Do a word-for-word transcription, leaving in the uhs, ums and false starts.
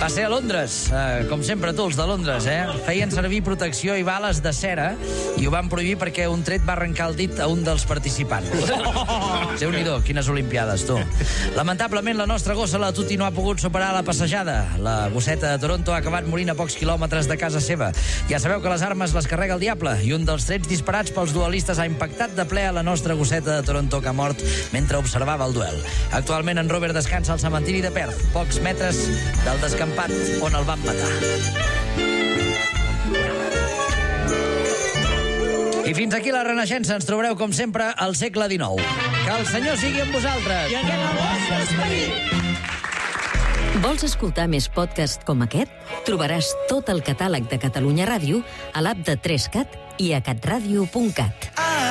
Va ser a Londres, eh, com sempre tu, els de Londres, eh? Feien servir protecció i bales de cera i ho van prohibir perquè un tret va arrencar el dit a un dels participants. Déu-n'hi-do, quines olimpiades, tu. Lamentablement, la nostra gossa la Tuti no ha pogut superar la passejada. La gosseta de Toronto ha acabat morint a pocs quilòmetres de casa seva. Ja sabeu que les armes les carrega el diable i un dels trets disparats pels duelistes ha impactat de ple a la nostra gosseta de Toronto, que ha mort mentre observava el duel. Actualment, en Robert descansa al cementiri de Perth, pocs metres del descampat on el van matar. I fins aquí la Renaixença. Ens trobareu, com sempre, al segle dinou. Que el Senyor sigui amb vosaltres. I aquest el vostre esperit. Vols escoltar més podcasts com aquest? Trobaràs tot el catàleg de Catalunya Ràdio a l'app de tres cat i a catradio punt cat.